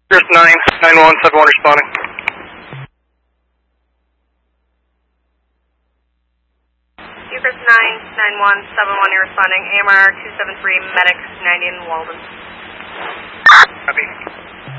Chris 99171 responding. Chris 99171, you're responding. AMR 273 Medic 90 in Walden. Copy.